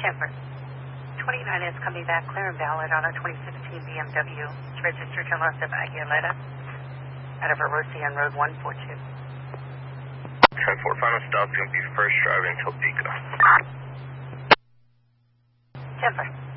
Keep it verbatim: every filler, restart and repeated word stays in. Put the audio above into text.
Temper. twenty-nine is coming back, clear and valid on a twenty sixteen B M W. It's registered to Los of Aguilera out of Arosian Road one four two. ten four, final stop, going to be first driving Topeka. Temper.